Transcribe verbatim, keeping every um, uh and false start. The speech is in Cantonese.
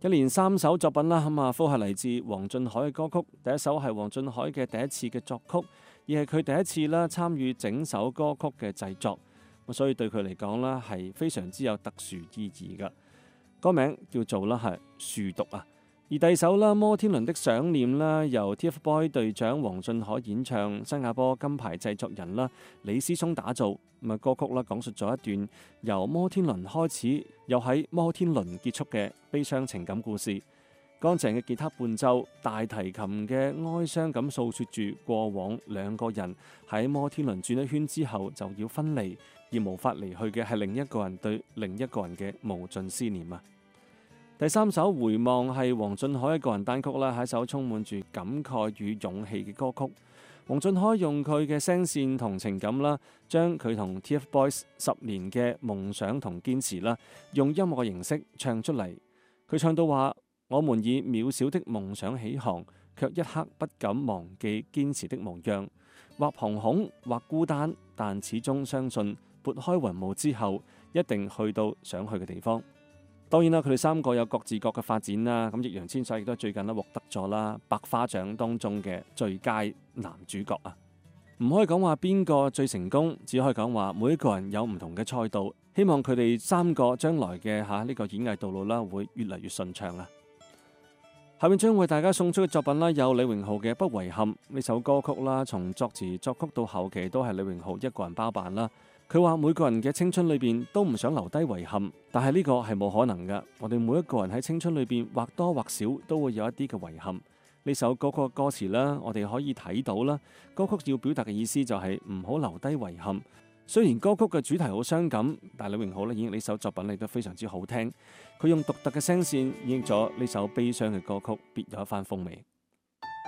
一連三首作品啦，咁啊，都係嚟自黃俊凱嘅歌曲。第一首係黃俊凱嘅第一次嘅作曲，而係佢第一次啦參與整首歌曲嘅製作，咁所以對佢嚟講啦係非常之有特殊意義嘅。歌名叫做啦係樹讀啊。而第二首啦，摩天輪的想念啦，由 T F BOYS 隊長黃俊凱演唱，新加坡金牌製作人啦李思聰打造。咁啊，歌曲啦講述咗一段由摩天輪開始，又喺摩天輪結束嘅悲傷情感故事。乾淨嘅吉他伴奏，大提琴嘅哀傷咁訴說住過往兩個人喺摩天輪轉一圈之後就要分離，而無法離去嘅係另一個人對另一個人嘅無盡思念啊！第三首回望係黃俊凱嘅個人單曲啦，係一首充滿住感慨與勇氣嘅歌曲。黃俊凱用佢嘅聲線同情感啦，將佢同 T F BOYS 十年嘅夢想同堅持啦，用音樂嘅形式唱出嚟。佢唱到話：我們以渺小的夢想起航，卻一刻不敢忘記堅持的模樣。或惶恐，或孤單，但始終相信撥開雲霧之後，一定去到想去嘅地方。當然啦，佢哋三個有各自各嘅發展啦。咁易烊千璽亦都最近咧獲得咗啦百花獎當中嘅最佳男主角啊！唔可以講話邊個最成功，只可以講話每一個人有唔同嘅賽道。希望佢哋三個將來嘅嚇呢個演藝道路啦，會越嚟越順暢啊！下面將為大家送出嘅作品啦，有李榮浩嘅《不遺憾》呢首歌曲啦，從作詞作曲到後期都係李榮浩一個人包辦啦。佢話每個人嘅青春裏邊都唔想留低遺憾，但係呢個係冇可能噶。我哋每一個人喺青春裏邊或多或少都會有一啲嘅遺憾。呢首歌曲嘅歌詞啦，我哋可以睇到啦。歌曲要表達嘅意思就係唔好留低遺憾。雖然歌曲嘅主題好傷感，但係李榮浩咧演繹呢首作品亦都非常之好聽。佢用獨特嘅聲線演繹咗呢首悲傷嘅歌曲，別有一番風味。